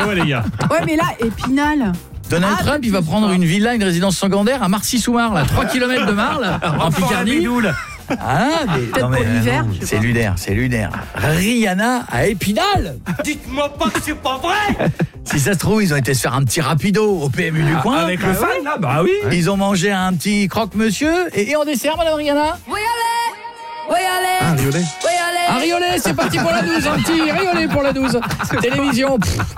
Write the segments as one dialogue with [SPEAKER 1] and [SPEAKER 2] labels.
[SPEAKER 1] ouais, les gars.
[SPEAKER 2] Ouais, mais là, Épinal.
[SPEAKER 3] Donald Trump, il va prendre une villa, une résidence secondaire à Marcy-sous-Marne, à 3 km de Marle, en Picardie. Ah, mais,
[SPEAKER 2] Peut-être pour l'hiver, je sais pas.
[SPEAKER 3] c'est lunaire. Rihanna à Épinal.
[SPEAKER 4] Dites-moi pas que c'est pas vrai.
[SPEAKER 3] Si ça se trouve, ils ont été se faire un petit rapido au PMU du coin.
[SPEAKER 1] Avec le fan, là, bah oui.
[SPEAKER 3] Ils ont mangé un petit croque-monsieur. Et en dessert, madame Rihanna?
[SPEAKER 5] Ah, Riolet.
[SPEAKER 3] Un riolet, c'est parti pour la 12. Un petit riolet pour la 12. Télévision.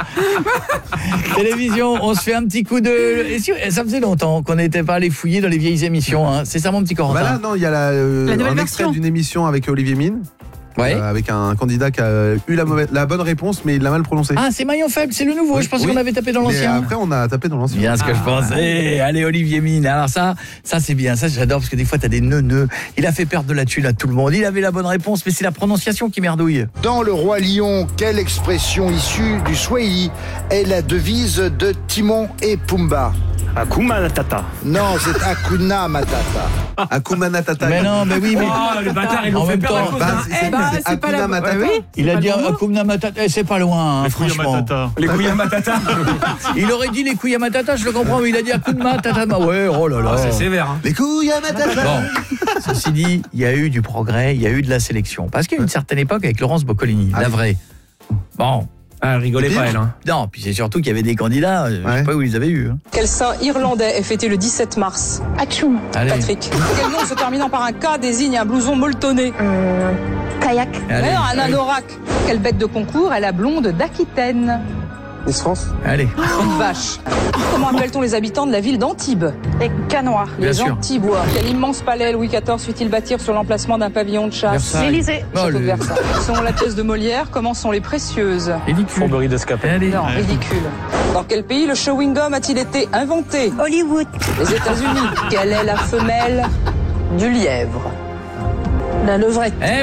[SPEAKER 3] Télévision, on se fait un petit coup de... Et si, ça faisait longtemps qu'on n'était pas allé fouiller dans les vieilles émissions. Hein. C'est ça, mon petit Corentin?
[SPEAKER 5] Bah là, non, il y a un extrait d'une émission avec Olivier Mine.
[SPEAKER 3] Ouais.
[SPEAKER 5] Avec un candidat qui a eu la bonne réponse, mais il l'a mal prononcé.
[SPEAKER 3] Ah, c'est maillon faible, c'est le nouveau. Je pensais qu'on avait tapé dans l'ancien.
[SPEAKER 5] Mais après, on a tapé dans l'ancien.
[SPEAKER 3] Bien ce que je pensais. Allez, Olivier Mine. Alors ça c'est bien. Ça, j'adore parce que des fois, t'as des neuneux. Il a fait perdre de la thune à tout le monde. Il avait la bonne réponse, mais c'est la prononciation qui merdouille.
[SPEAKER 6] Dans Le Roi Lion, quelle expression issue du Swahili est la devise de Timon et Pumba?
[SPEAKER 1] Akuma Matata.
[SPEAKER 6] Non, c'est Hakuna Matata.
[SPEAKER 5] Akuma Matata.
[SPEAKER 3] Mais non, mais oui, mais...
[SPEAKER 1] Oh, le bâtard, ils
[SPEAKER 3] En
[SPEAKER 1] l'ont fait
[SPEAKER 3] même
[SPEAKER 1] perdre à
[SPEAKER 3] temps,
[SPEAKER 1] cause
[SPEAKER 5] Bah,
[SPEAKER 1] d'un
[SPEAKER 5] c'est Hakuna Matata.
[SPEAKER 3] Il a dit Hakuna Matata. C'est pas loin, hein, franchement.
[SPEAKER 1] Les couilles à Matata.
[SPEAKER 3] Il aurait dit les couilles à Matata, je le comprends, mais il a dit Hakuna Matata. Ouais, oh là là.
[SPEAKER 1] C'est sévère, hein.
[SPEAKER 5] Les couilles à Matata.
[SPEAKER 3] Bon, ceci dit, il y a eu du progrès, il y a eu de la sélection. Parce qu'il y a une certaine époque avec Laurence Boccolini, la vraie. Bon.
[SPEAKER 1] Ah, rigolez pas, elle, hein.
[SPEAKER 3] Non, puis c'est surtout qu'il y avait des candidats, je sais pas où ils les avaient eu. Hein.
[SPEAKER 7] Quel saint irlandais est fêté le 17 mars?
[SPEAKER 2] Atchoum.
[SPEAKER 3] Allez.
[SPEAKER 7] Patrick. Quel nom se terminant par un K désigne un blouson molletonné?
[SPEAKER 2] Kayak.
[SPEAKER 3] Allez.
[SPEAKER 7] Non, un anorak. Quelle bête de concours est la blonde d'Aquitaine?
[SPEAKER 5] Miss France.
[SPEAKER 3] Allez.
[SPEAKER 7] Une vache. Comment appelle-t-on les habitants de la ville d'Antibes?
[SPEAKER 2] Les Canois.
[SPEAKER 3] Bien
[SPEAKER 7] Les
[SPEAKER 3] sûr.
[SPEAKER 7] Antibois. Quel immense palais Louis XIV fit-il bâtir sur l'emplacement d'un pavillon de chasse?
[SPEAKER 3] Versailles.
[SPEAKER 2] L'Élysée.
[SPEAKER 3] Oh,
[SPEAKER 7] Château de
[SPEAKER 3] le...
[SPEAKER 7] Versailles. Selon la pièce de Molière, comment sont les précieuses?
[SPEAKER 3] Ridicule.
[SPEAKER 1] Fourberie d'escapade.
[SPEAKER 3] Allez.
[SPEAKER 7] Non, ridicule. Dans quel pays le chewing-gum a-t-il été inventé?
[SPEAKER 2] Hollywood.
[SPEAKER 7] Les États-Unis. Quelle est la femelle du lièvre?
[SPEAKER 2] La levrette.